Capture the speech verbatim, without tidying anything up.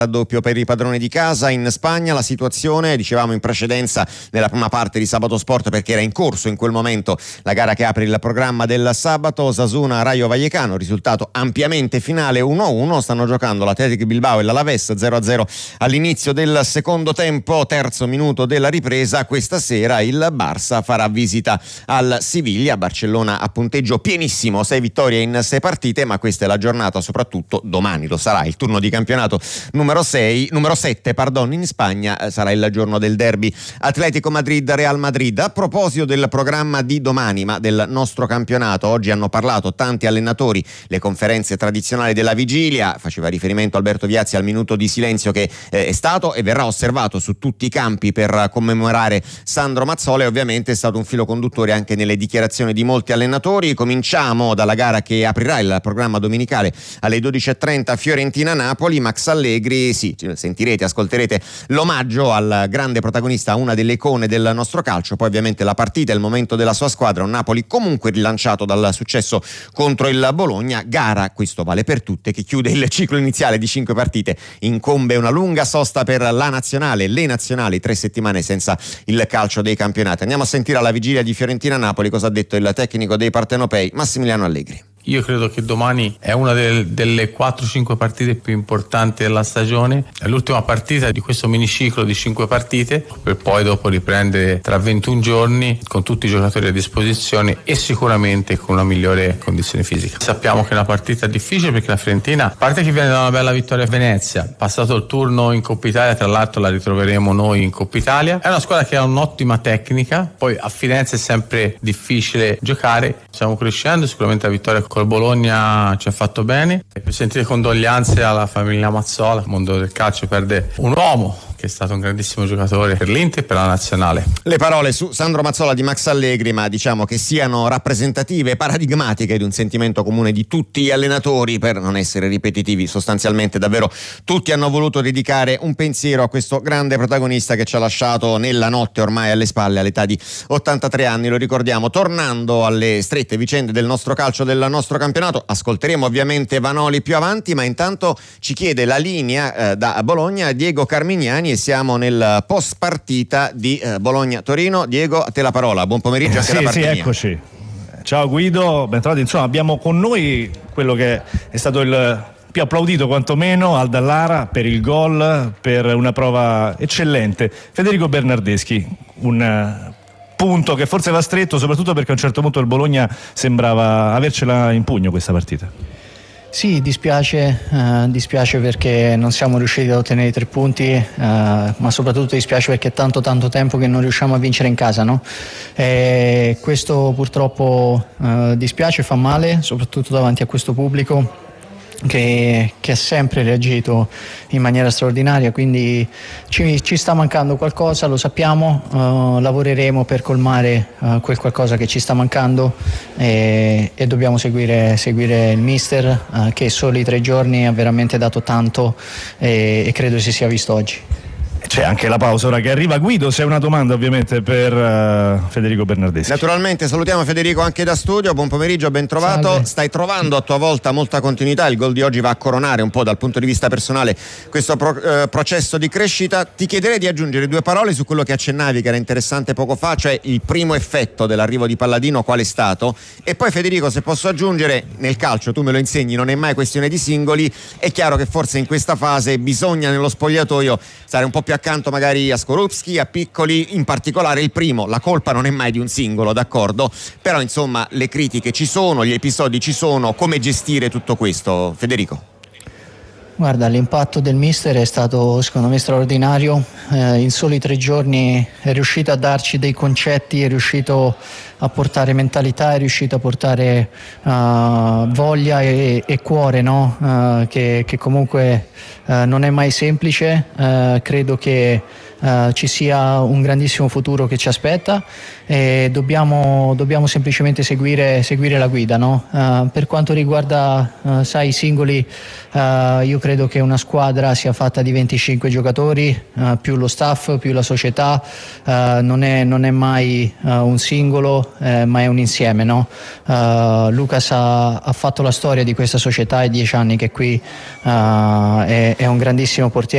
Raddoppio per i padroni di casa. In Spagna la situazione, dicevamo in precedenza nella prima parte di Sabato Sport, perché era in corso in quel momento la gara che apre il programma del sabato, Osasuna Rayo Vallecano, risultato ampiamente finale uno a uno. Stanno giocando l'Athletic Bilbao e l'Alaves zero a zero all'inizio del secondo tempo, terzo minuto della ripresa. Questa sera il Barça farà visita al Siviglia. Barcellona a punteggio pienissimo, sei vittorie in sei partite, ma questa è la giornata, soprattutto domani lo sarà il turno di campionato numero sei, numero sette, pardon, in Spagna. Eh, sarà il giorno del derby Atletico Madrid-Real Madrid. A proposito del programma di domani, ma del nostro campionato, oggi hanno parlato tanti allenatori, le conferenze tradizionali della vigilia, faceva riferimento Alberto Viazzi al minuto di silenzio che eh, è stato e verrà osservato su tutti i campi per commemorare Sandro Mazzola, e ovviamente è stato un filo conduttore anche nelle dichiarazioni di molti allenatori. Cominciamo dalla gara che aprirà il programma domenicale alle dodici e trenta, Fiorentina-Napoli. Max Allegri, sì, sentirete, ascolterete l'omaggio al grande protagonista, una delle icone del nostro calcio. Poi ovviamente la partita, il momento della sua squadra, un Napoli comunque rilanciato dal successo contro il Bologna. Gara, questo vale per tutte, che chiude il ciclo iniziale di cinque partite. Incombe una lunga sosta per la nazionale, le nazionali, tre settimane senza il calcio dei campionati. Andiamo a sentire alla vigilia di Fiorentina-Napoli cosa ha detto il tecnico dei partenopei, Massimiliano Allegri. Io credo che domani è una del, delle quattro cinque partite più importanti della stagione, è l'ultima partita di questo miniciclo di cinque partite, per poi dopo riprendere tra ventuno giorni con tutti i giocatori a disposizione e sicuramente con una migliore condizione fisica. Sappiamo che è una partita difficile perché la Fiorentina, a parte che viene da una bella vittoria a Venezia, passato il turno in Coppa Italia, tra l'altro la ritroveremo noi in Coppa Italia, è una squadra che ha un'ottima tecnica, poi a Firenze è sempre difficile giocare, stiamo crescendo, sicuramente la vittoria col Bologna ci ha fatto bene, e per sentire condoglianze alla famiglia Mazzola. Il mondo del calcio perde un uomo che è stato un grandissimo giocatore per l'Inter e per la nazionale. Le parole su Sandro Mazzola di Max Allegri, ma diciamo che siano rappresentative e paradigmatiche di un sentimento comune di tutti gli allenatori, per non essere ripetitivi. Sostanzialmente davvero tutti hanno voluto dedicare un pensiero a questo grande protagonista che ci ha lasciato nella notte ormai alle spalle all'età di ottantatré anni, lo ricordiamo. Tornando alle strette vicende del nostro calcio, del nostro campionato, ascolteremo ovviamente Vanoli più avanti, ma intanto ci chiede la linea eh, da Bologna Diego Carmignani e siamo nel post partita di eh, Bologna-Torino. Diego, a te la parola, buon pomeriggio anche sì, da parte sì, mia. Eccoci. Ciao Guido, bentrovati. Insomma, abbiamo con noi quello che è stato il più applaudito quantomeno, Aldallara, per il gol, per una prova eccellente. Federico Bernardeschi, un punto che forse va stretto, soprattutto perché a un certo punto il Bologna sembrava avercela in pugno questa partita. Sì, dispiace, eh, dispiace perché non siamo riusciti ad ottenere i tre punti, eh, ma soprattutto dispiace perché è tanto tanto tempo che non riusciamo a vincere in casa, no? E questo purtroppo eh, dispiace, fa male, soprattutto davanti a questo pubblico che, che ha sempre reagito in maniera straordinaria, quindi ci, ci sta mancando qualcosa, lo sappiamo, uh, lavoreremo per colmare uh, quel qualcosa che ci sta mancando, e, e dobbiamo seguire, seguire il mister uh, che soli tre giorni ha veramente dato tanto, e, e credo si sia visto oggi. C'è anche la pausa ora che arriva. Guido, se hai una domanda ovviamente per uh, Federico Bernardeschi. Naturalmente salutiamo Federico anche da studio, buon pomeriggio, ben trovato. Salve. Stai trovando a tua volta molta continuità, il gol di oggi va a coronare un po' dal punto di vista personale questo pro, eh, processo di crescita. Ti chiederei di aggiungere due parole su quello che accennavi, che era interessante poco fa, cioè il primo effetto dell'arrivo di Palladino qual è stato, e poi Federico, se posso aggiungere, nel calcio tu me lo insegni, non è mai questione di singoli, è chiaro che forse in questa fase bisogna nello spogliatoio stare un po' più accanto magari a Skorupski, a Piccoli, in particolare il primo. La colpa non è mai di un singolo, d'accordo, però insomma le critiche ci sono, gli episodi ci sono. Come gestire tutto questo, Federico? Guarda, l'impatto del mister è stato secondo me straordinario, eh, in soli tre giorni è riuscito a darci dei concetti, è riuscito a portare mentalità, è riuscito a portare uh, voglia e, e cuore, no? uh, che, che comunque uh, non è mai semplice. Uh, credo che Uh, ci sia un grandissimo futuro che ci aspetta, e dobbiamo, dobbiamo semplicemente seguire, seguire la guida, no? Uh, per quanto riguarda uh, sai, i singoli, uh, io credo che una squadra sia fatta di venticinque giocatori, uh, più lo staff, più la società, uh, non, è, non è mai uh, un singolo, eh, ma è un insieme, no? uh, Lucas ha, ha fatto la storia di questa società, è dieci anni che qui uh, è, è un grandissimo portiere.